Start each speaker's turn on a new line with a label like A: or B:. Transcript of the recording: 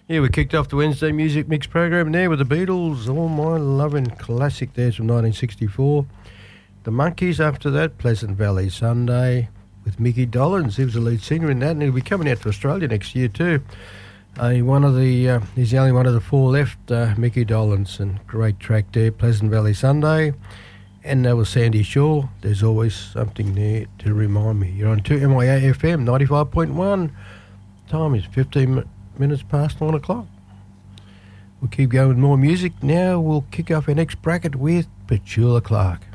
A: Yeah, we kicked off the Wednesday Music Mix program there with the Beatles, All My Lovin' classic there from 1964. The Monkees after that, Pleasant Valley Sunday with Mickey Dolenz. He was the lead singer in that, and he'll be coming out to Australia next year too. He's the only one of the four left, Mickey Dolenz, and great track there, Pleasant Valley Sunday. And that was Sandy Shaw. There's always something there to remind me. You're on 2MIA FM 95.1. Time is 15 minutes past 9 o'clock. We'll keep going with more music. Now we'll kick off our next bracket with Petula Clark.